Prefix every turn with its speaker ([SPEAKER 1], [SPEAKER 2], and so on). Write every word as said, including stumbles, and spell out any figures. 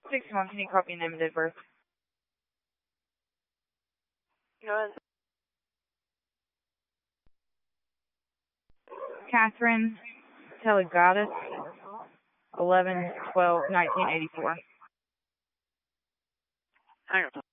[SPEAKER 1] sixty-one, can you copy name and date of birth?
[SPEAKER 2] Go ahead.
[SPEAKER 1] Catherine Telegatis, eleven twelve nineteen eighty-four.
[SPEAKER 2] Hang on.